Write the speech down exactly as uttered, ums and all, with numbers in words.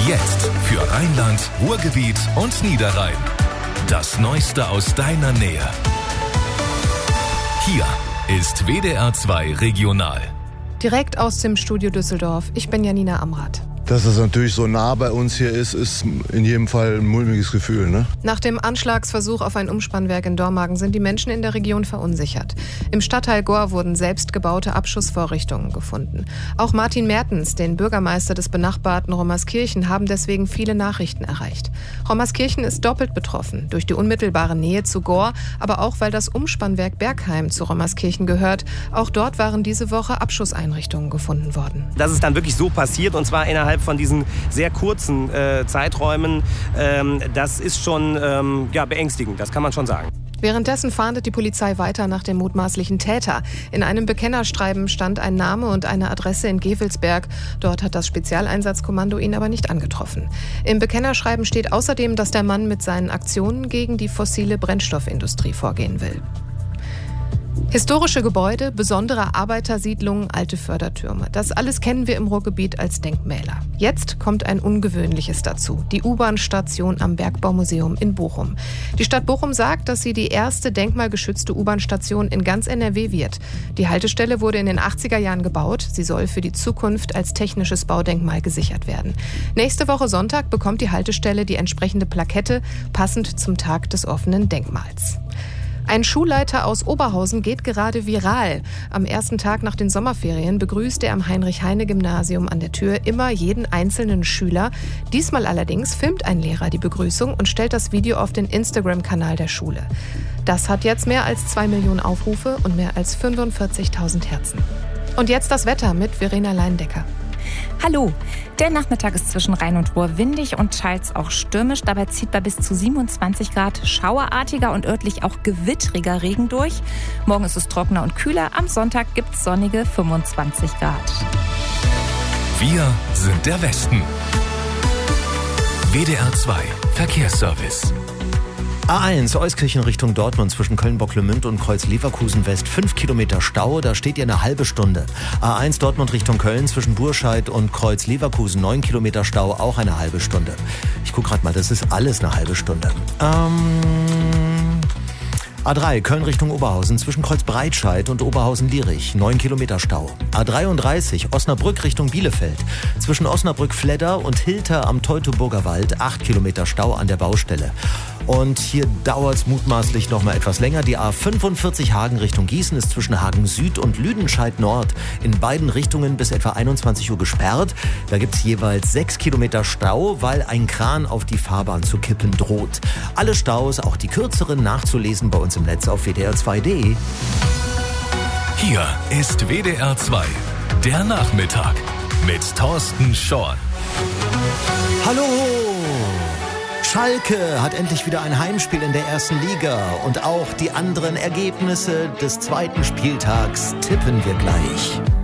Jetzt für Rheinland, Ruhrgebiet und Niederrhein. Das Neueste aus deiner Nähe. Hier ist W D R zwei Regional. Direkt aus dem Studio Düsseldorf. Ich bin Janina Amrath. Dass es natürlich so nah bei uns hier ist, ist in jedem Fall ein mulmiges Gefühl, ne? Nach dem Anschlagsversuch auf ein Umspannwerk in Dormagen sind die Menschen in der Region verunsichert. Im Stadtteil Gohr wurden selbstgebaute Abschussvorrichtungen gefunden. Auch Martin Mertens, den Bürgermeister des benachbarten Rommerskirchen, haben deswegen viele Nachrichten erreicht. Rommerskirchen ist doppelt betroffen, durch die unmittelbare Nähe zu Gohr, aber auch, weil das Umspannwerk Bergheim zu Rommerskirchen gehört. Auch dort waren diese Woche Abschusseinrichtungen gefunden worden. Das ist dann wirklich so passiert, und zwar innerhalb von diesen sehr kurzen äh, Zeiträumen, ähm, das ist schon ähm, ja, beängstigend, das kann man schon sagen. Währenddessen fahndet die Polizei weiter nach dem mutmaßlichen Täter. In einem Bekennerschreiben stand ein Name und eine Adresse in Gevelsberg. Dort hat das Spezialeinsatzkommando ihn aber nicht angetroffen. Im Bekennerschreiben steht außerdem, dass der Mann mit seinen Aktionen gegen die fossile Brennstoffindustrie vorgehen will. Historische Gebäude, besondere Arbeitersiedlungen, alte Fördertürme. Das alles kennen wir im Ruhrgebiet als Denkmäler. Jetzt kommt ein Ungewöhnliches dazu. Die U-Bahn-Station am Bergbaumuseum in Bochum. Die Stadt Bochum sagt, dass sie die erste denkmalgeschützte U-Bahn-Station in ganz N R W wird. Die Haltestelle wurde in den achtziger Jahren gebaut. Sie soll für die Zukunft als technisches Baudenkmal gesichert werden. Nächste Woche Sonntag bekommt die Haltestelle die entsprechende Plakette, passend zum Tag des offenen Denkmals. Ein Schulleiter aus Oberhausen geht gerade viral. Am ersten Tag nach den Sommerferien begrüßt er am Heinrich-Heine-Gymnasium an der Tür immer jeden einzelnen Schüler. Diesmal allerdings filmt ein Lehrer die Begrüßung und stellt das Video auf den Instagram-Kanal der Schule. Das hat jetzt mehr als zwei Millionen Aufrufe und mehr als fünfundvierzigtausend Herzen. Und jetzt das Wetter mit Verena Leindecker. Hallo, der Nachmittag ist zwischen Rhein und Ruhr windig und teils auch stürmisch. Dabei zieht bei bis zu siebenundzwanzig Grad schauerartiger und örtlich auch gewittriger Regen durch. Morgen ist es trockener und kühler. Am Sonntag gibt es sonnige fünfundzwanzig Grad. Wir sind der Westen. W D R zwei Verkehrsservice. A eins, Euskirchen Richtung Dortmund zwischen Köln-Bocklemünd und Kreuz-Leverkusen West. fünf Kilometer Stau, da steht ihr eine halbe Stunde. A eins Dortmund Richtung Köln zwischen Burscheid und Kreuz-Leverkusen. neun Kilometer Stau, auch eine halbe Stunde. Ich guck gerade mal, das ist alles eine halbe Stunde. Ähm... A drei, Köln Richtung Oberhausen zwischen Kreuzbreitscheid und Oberhausen-Lierich, neun Kilometer Stau. A dreiunddreißig, Osnabrück Richtung Bielefeld, zwischen Osnabrück-Fledder und Hilter am Teutoburger Wald, acht Kilometer Stau an der Baustelle. Und hier dauert es mutmaßlich noch mal etwas länger. Die A fünfundvierzig Hagen Richtung Gießen ist zwischen Hagen Süd und Lüdenscheid Nord in beiden Richtungen bis etwa einundzwanzig Uhr gesperrt. Da gibt es jeweils sechs Kilometer Stau, weil ein Kran auf die Fahrbahn zu kippen droht. Alle Staus, auch die kürzeren, nachzulesen bei uns im Netz auf W D R zwei punkt de. Hier ist W D R zwei, der Nachmittag mit Thorsten Schorn. Hallo! Schalke hat endlich wieder ein Heimspiel in der ersten Liga. Und auch die anderen Ergebnisse des zweiten Spieltags tippen wir gleich.